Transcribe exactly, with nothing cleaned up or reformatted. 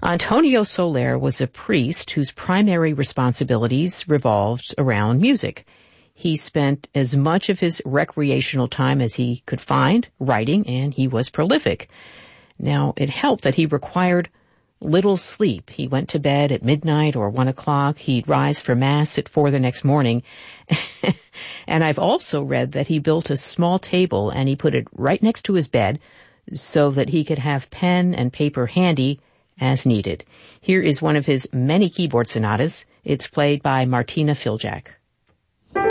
Antonio Soler was a priest whose primary responsibilities revolved around music. He spent as much of his recreational time as he could find writing, and he was prolific. Now, it helped that he required little sleep. He went to bed at midnight or one o'clock. He'd rise for Mass at four the next morning. And I've also read that he built a small table and he put it right next to his bed so that he could have pen and paper handy as needed. Here is one of his many keyboard sonatas. It's played by Martina Filjak.